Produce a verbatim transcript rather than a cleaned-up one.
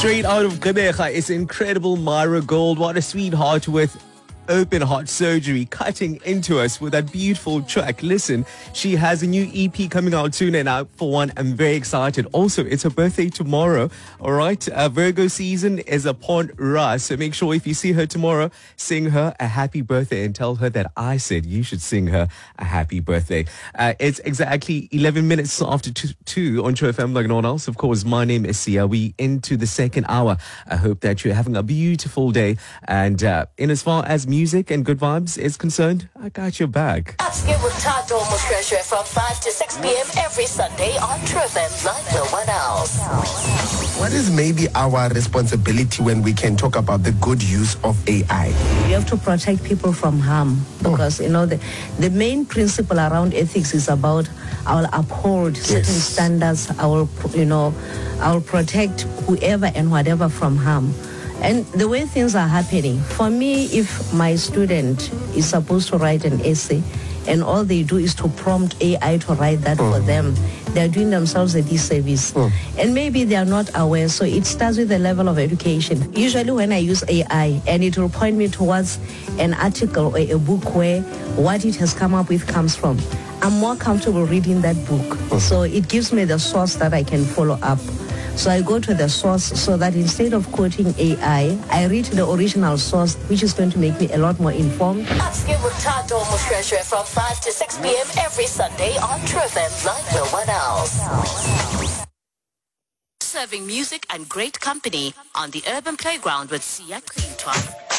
Straight out of Gqeberha, it's incredible Myra Gold. What a sweetheart with open heart surgery cutting into us with that beautiful track. Listen, she has a new E P coming out soon, and I, for one, am very excited. Also, it's her birthday tomorrow, all right? Uh, Virgo season is upon us, so make sure if you see her tomorrow, sing her a happy birthday and tell her that I said you should sing her a happy birthday. Uh, it's exactly eleven minutes after two, two on True F M like no one else. Of course, my name is Sia. We into the second hour. I hope that you're having a beautiful day, and uh, in as far as music and good vibes is concerned, I got your back. Asking with Tato Mushreshe from five to six p.m. every Sunday on True F M like no one else. What is maybe our responsibility when we can talk about the good use of A I? You have to protect people from harm because, oh. you know, the, the main principle around ethics is about I will uphold yes. certain standards, I will, you know, I will protect whoever and whatever from harm. And the way things are happening, for me, if my student is supposed to write an essay and all they do is to prompt A I to write that mm. for them, they're doing themselves a disservice. Mm. And maybe they are not aware, so it starts with the level of education. Usually when I use A I and it will point me towards an article or a book where what it has come up with comes from, I'm more comfortable reading that book. Mm. So it gives me the source that I can follow up. So I go to the source so that instead of quoting A I, I read the original source, which is going to make me a lot more informed. Asking with Tato Mushreshe from five to six p.m. every Sunday on True F M like no one else. Serving music and great company on the Urban Playground with Sia Clean Twelve.